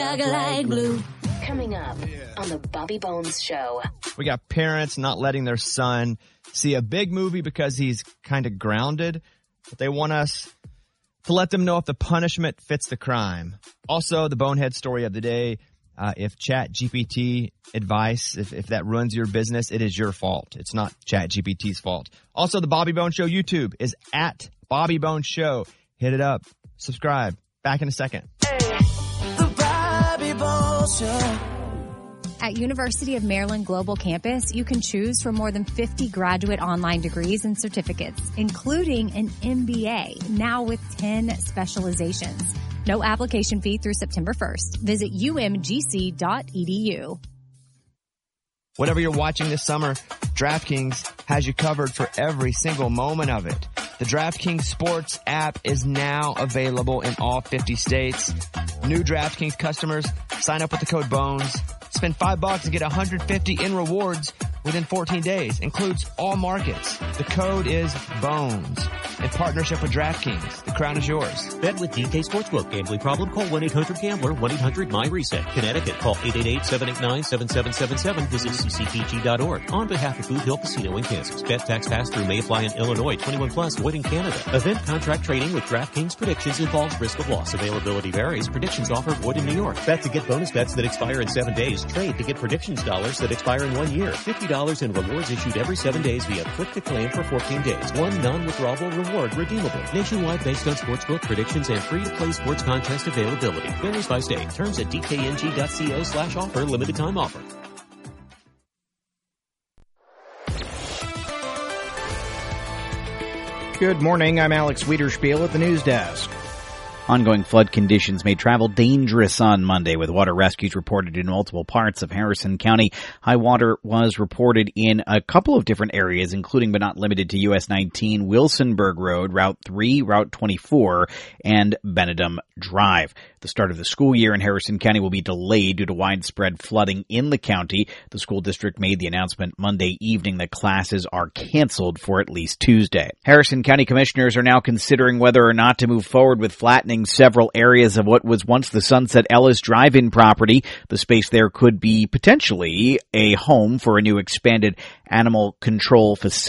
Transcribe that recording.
like a light blue. Coming up on the Bobby Bones Show. We got parents not letting their son see a big movie because he's kind of grounded, but they want us to let them know if the punishment fits the crime. Also, the bonehead story of the day, if ChatGPT advice, if that ruins your business, it is your fault. It's not ChatGPT's fault. Also, the Bobby Bones Show YouTube is at Bobby Bones Show. Hit it up. Subscribe. Back in a second. The Bobby Bones Show. At University of Maryland Global Campus, you can choose from more than 50 graduate online degrees and certificates, including an MBA, now with 10 specializations. No application fee through September 1st. Visit umgc.edu. Whatever you're watching this summer, DraftKings has you covered for every single moment of it. The DraftKings Sports app is now available in all 50 states. New DraftKings customers, sign up with the code BONES. Spend $5 and get $150 in rewards within 14 days. Includes all markets. The code is BONES. In partnership with DraftKings, the crown is yours. Bet with DK Sportsbook. Gambling problem? Call 1-800-GAMBLER. 1-800-MY-RESET. Connecticut. Call 888-789-7777. Visit ccpg.org. On behalf of Food Hill Casino in Kansas. Bet tax pass-through may apply in Illinois. 21 plus. Void in Canada. Event contract trading with DraftKings Predictions involves risk of loss. Availability varies. Predictions offer void in New York. Bet to get bonus bets that expire in 7 days. Trade to get predictions dollars that expire in 1 year. $50 in rewards issued every 7 days via click to claim for 14 days. One non-withdrawable reward redeemable. Nationwide based on sportsbook predictions and free-to-play sports contest availability. Varies by state. Terms at dkng.co/offer. Limited time offer. Good morning. I'm Alex Wiederspiel at the news desk. Ongoing flood conditions made travel dangerous on Monday, with water rescues reported in multiple parts of Harrison County. High water was reported in a couple of different areas, including but not limited to US 19, Wilsonburg Road, Route 3, Route 24, and Benedum Drive. The start of the school year in Harrison County will be delayed due to widespread flooding in the county. The school district made the announcement Monday evening that classes are canceled for at least Tuesday. Harrison County commissioners are now considering whether or not to move forward with flattening several areas of what was once the Sunset Ellis Drive-In property. The space there could be potentially a home for a new expanded animal control facility.